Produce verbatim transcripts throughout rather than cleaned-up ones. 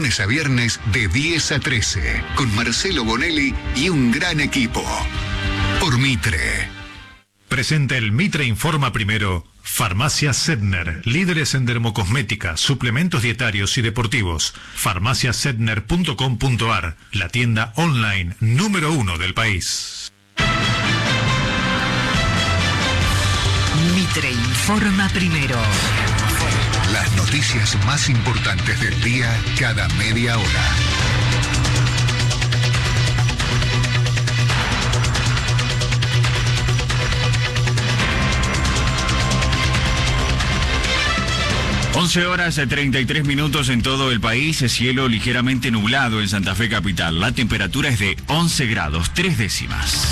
lunes a viernes de diez a trece, con Marcelo Bonelli y un gran equipo. Por Mitre. Presenta el Mitre Informa Primero. Farmacia Sedner, líderes en dermocosmética, suplementos dietarios y deportivos. farmacia sedner punto com punto ar, la tienda online número uno del país. Mitre Informa Primero. Las noticias más importantes del día cada media hora. once horas treinta y tres minutos en todo el país, cielo ligeramente nublado en Santa Fe capital. La temperatura es de once grados, tres décimas.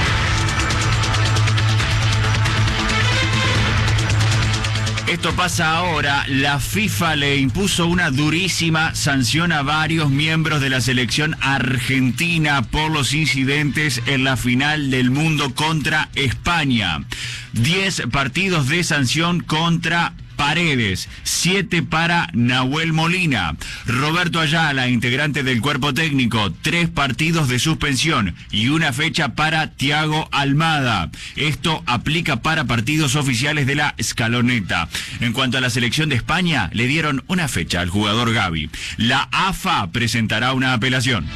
Esto pasa ahora. La FIFA le impuso una durísima sanción a varios miembros de la selección argentina por los incidentes en la final del mundo contra España. Diez partidos de sanción contra Paredes, siete para Nahuel Molina. Roberto Ayala, integrante del cuerpo técnico, tres partidos de suspensión y una fecha para Thiago Almada. Esto aplica para partidos oficiales de la escaloneta. En cuanto a la selección de España, le dieron una fecha al jugador Gavi. La A F A presentará una apelación.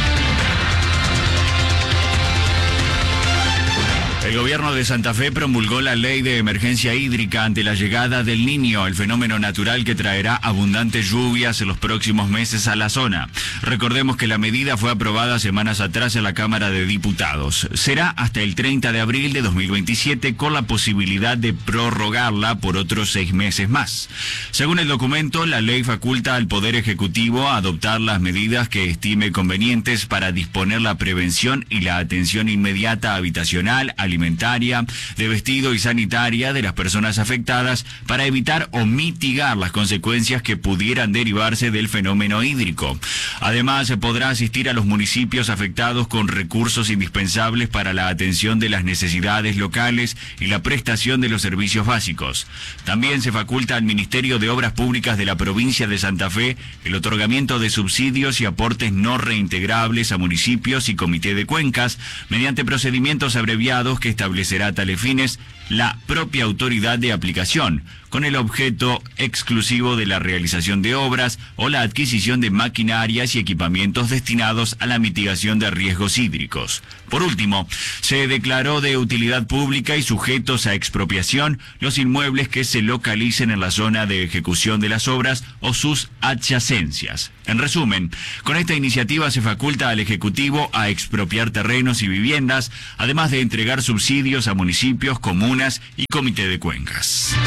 El gobierno de Santa Fe promulgó la ley de emergencia hídrica ante la llegada del Niño, el fenómeno natural que traerá abundantes lluvias en los próximos meses a la zona. Recordemos que la medida fue aprobada semanas atrás en la Cámara de Diputados. Será hasta el treinta de abril de dos mil veintisiete con la posibilidad de prorrogarla por otros seis meses más. Según el documento, la ley faculta al Poder Ejecutivo a adoptar las medidas que estime convenientes para disponer la prevención y la atención inmediata habitacional, alimentaria, de vestido y sanitaria de las personas afectadas para evitar o mitigar las consecuencias que pudieran derivarse del fenómeno hídrico. Además, se podrá asistir a los municipios afectados con recursos indispensables para la atención de las necesidades locales y la prestación de los servicios básicos. También se faculta al Ministerio de Obras Públicas de la provincia de Santa Fe el otorgamiento de subsidios y aportes no reintegrables a municipios y comité de cuencas mediante procedimientos abreviados que establecerá a tales fines la propia autoridad de aplicación, con el objeto exclusivo de la realización de obras o la adquisición de maquinarias y equipamientos destinados a la mitigación de riesgos hídricos. Por último, se declaró de utilidad pública y sujetos a expropiación los inmuebles que se localicen en la zona de ejecución de las obras o sus adyacencias. En resumen, con esta iniciativa se faculta al Ejecutivo a expropiar terrenos y viviendas, además de entregar subsidios a municipios, comunas y comité de cuencas.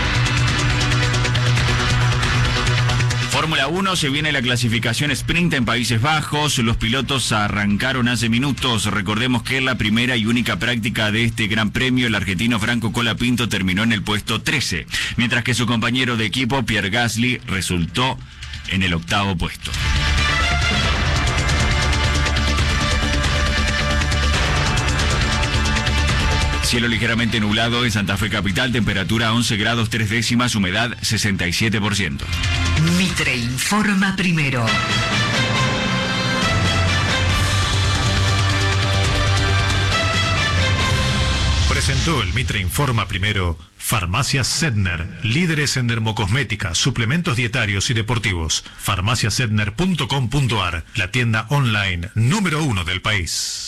Fórmula uno, se viene la clasificación sprint en Países Bajos. Los pilotos arrancaron hace minutos. Recordemos que en la primera y única práctica de este Gran Premio, el argentino Franco Colapinto terminó en el puesto trece, mientras que su compañero de equipo, Pierre Gasly, resultó en el octavo puesto. Cielo ligeramente nublado en Santa Fe capital, temperatura once grados tres décimas, humedad sesenta y siete por ciento. Mitre Informa Primero. Presentó el Mitre Informa Primero. Farmacia Sedner, líderes en dermocosmética, suplementos dietarios y deportivos. farmacia sedner punto com punto ar, la tienda online número uno del país.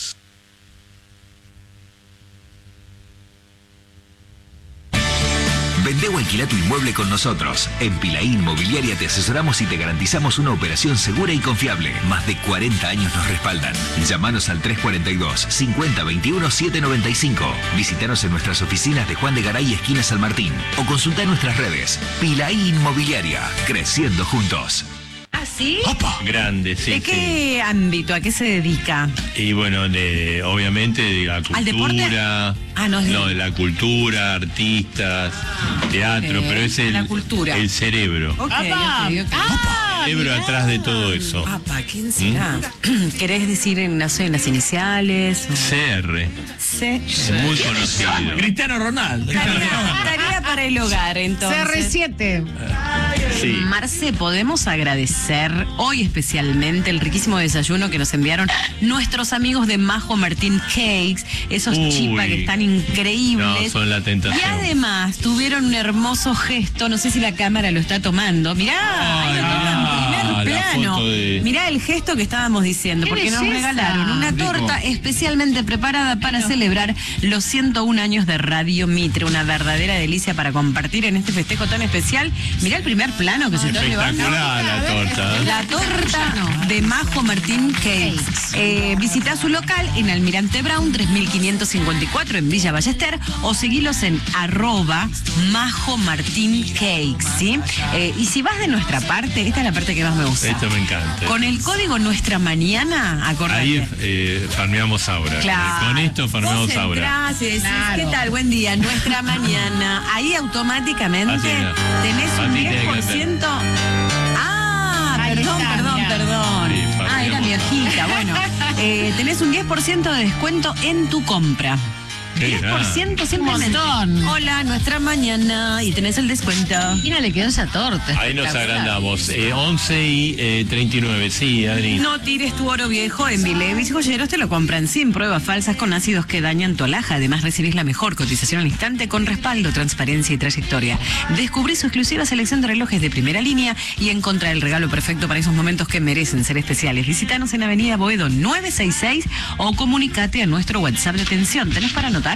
Vende o alquila tu inmueble con nosotros. En Pilaí Inmobiliaria te asesoramos y te garantizamos una operación segura y confiable. Más de cuarenta años nos respaldan. Llámanos al tres cuatro dos, cinco cero dos uno, siete nueve cinco. Visítanos en nuestras oficinas de Juan de Garay, esquina San Martín. O consulta nuestras redes. Pilaí Inmobiliaria. Creciendo juntos. ¿Ah, sí? ¡Opa! Grande, sí. ¿De qué sí. ámbito? ¿A qué se dedica? Y bueno, de, obviamente de la cultura. ¿Al deporte? Ah, no, es de... no, de la cultura, artistas, teatro, okay. Pero es el, la cultura. el cerebro. Okay, okay, okay. Ah, el cerebro mirá. Atrás de todo eso. Apa, ¿quién será? ¿Mm? ¿Querés decir, no sé, en las iniciales? O... C R. C. Muy conocido. Cristiano Ronaldo. Tarea, tarea para el hogar, entonces. C R siete. Sí. Marce, podemos agradecer hoy especialmente el riquísimo desayuno que nos enviaron nuestros amigos de Majo Martín Cakes, esos Uy. chipas que están increíbles. No, son la tentación. Y además tuvieron un hermoso gesto, no sé si la cámara lo está tomando. Mirá, ahí lo toman en ah, primer la plano. foto de- Mirá el gesto que estábamos diciendo, ¡Qué porque nos belleza! regalaron una Rico. torta especialmente preparada para celebrar los ciento un años de Radio Mitre, una verdadera delicia para compartir en este festejo tan especial. Mirá el primer plano que se está llevando. Espectacular la torta. ¿eh? La torta de Majo Martín Cakes. Eh, visita su local en Almirante Brown tres mil quinientos cincuenta y cuatro en Villa Ballester o seguilos en arroba Majo Martín Cakes, ¿sí? Eh, y si vas de nuestra parte, esta es la parte que más me gusta. Esto me encanta. Con el código Nuestra Mañana, acordate. Ahí eh, farmeamos ahora. Claro. Con esto farmeamos Vos ahora. entrás y decís, Claro. ¿qué tal? Buen día, Nuestra Mañana. Ahí automáticamente Así no. tenés un Así tiene diez que por ciento. Ah, Ahí perdón, está, perdón, mirá. perdón. Sí, Ah, era mi farmeamos. hojita. Bueno, eh, tenés un diez por ciento de descuento en tu compra. Qué diez por ciento Un simplemente. montón. Hola, Nuestra Mañana. Y tenés el descuento. Mira, le quedó esa torta. Ahí nos espectacular. agrandamos. Eh, once y eh, treinta y nueve. Sí, Adri. No tires tu oro viejo en Vilevis Joyeros, te lo compran sin pruebas falsas con ácidos que dañan tu alhaja. Además recibís la mejor cotización al instante con respaldo, transparencia y trayectoria. Descubrí su exclusiva selección de relojes de primera línea y encontrá el regalo perfecto para esos momentos que merecen ser especiales. Visítanos en Avenida Boedo nueve sesenta y seis o comunicate a nuestro WhatsApp de atención. ¿Tenés para anotar?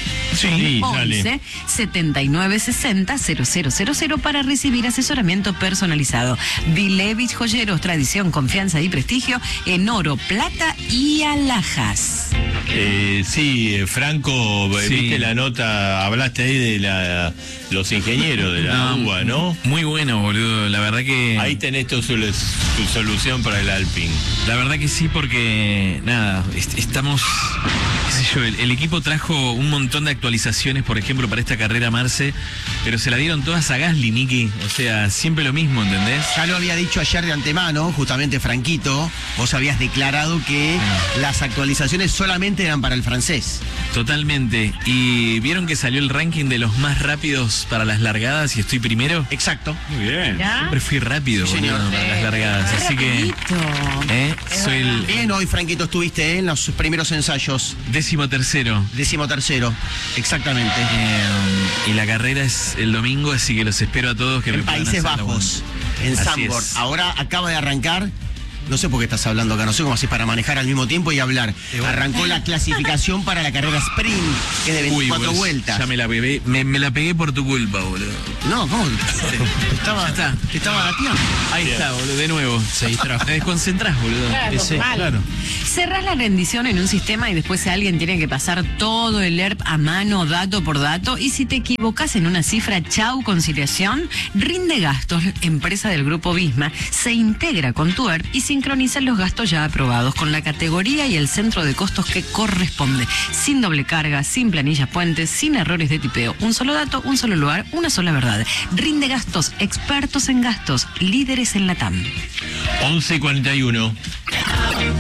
Sí, dale. once setenta y nueve sesenta cero cero cero cero para recibir asesoramiento personalizado. Vilevich Joyeros, tradición, confianza y prestigio en oro, plata y alhajas. Eh, sí, eh, Franco, eh, Sí. viste la nota, hablaste ahí de la, los ingenieros de la No, uva, ¿no? Muy bueno, boludo. La verdad que. Ahí tenés tu, solu- tu solución para el Alpine. La verdad que sí, porque nada, est- estamos, qué sé yo, el, el equipo trajo un montón de actualizaciones, por ejemplo, para esta carrera Marce, pero se la dieron todas a Gasly, Niki. O sea, siempre lo mismo, ¿entendés? Ya lo había dicho ayer de antemano, justamente Franquito, vos habías declarado que las actualizaciones solamente eran para el francés. Totalmente. Y vieron que salió el ranking de los más rápidos para las largadas y estoy primero. Exacto. Muy bien. ¿Ya? Siempre fui rápido, Sí, boludo, señor. para las largadas. Así que, Rapidito. ¿eh? Soy el Bien, hoy Franquito estuviste ¿eh? en los primeros ensayos, décimo tercero. décimo tercero, exactamente. Eh, y la carrera es el domingo, así que los espero a todos que me En puedan Países hacer la Bajos, buena. en Así Zandvoort. es. Ahora acaba de arrancar. No sé por qué estás hablando acá, no sé cómo así para manejar al mismo tiempo y hablar. Arrancó la clasificación para la carrera sprint, que es de Uy, veinticuatro boludo, vueltas. Ya me la pegué, me, me la pegué por tu culpa, boludo. No, ¿cómo? Te, te estaba, Ya está. te estaba gateando. Ahí está, boludo, de nuevo. Se distrajo. Te desconcentrás, boludo. Claro, Ese- mal. claro. Cerrás la rendición en un sistema y después alguien tiene que pasar todo el E R P a mano, dato por dato. Y si te equivocas en una cifra, chau conciliación, Rinde Gastos, empresa del grupo Visma, se integra con tu E R P y sincroniza los gastos ya aprobados con la categoría y el centro de costos que corresponde. Sin doble carga, sin planillas puentes, sin errores de tipeo. Un solo dato, un solo lugar, una sola verdad. Rinde Gastos, expertos en gastos, líderes en la T A M. once y cuarenta y uno.